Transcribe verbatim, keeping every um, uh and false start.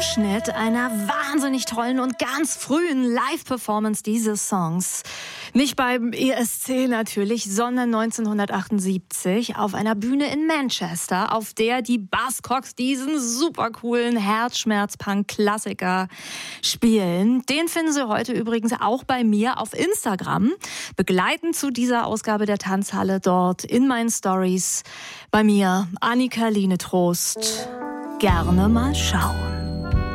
Ausschnitt einer wahnsinnig tollen und ganz frühen Live-Performance dieses Songs. Nicht beim E S C natürlich, sondern neunzehnhundertachtundsiebzig auf einer Bühne in Manchester, auf der die Buzzcocks diesen super coolen Herzschmerz-Punk-Klassiker spielen. Den finden Sie heute übrigens auch bei mir auf Instagram. Begleitend zu dieser Ausgabe der Tanzhalle dort in meinen Stories bei mir Annika Linetrost. Gerne mal schauen.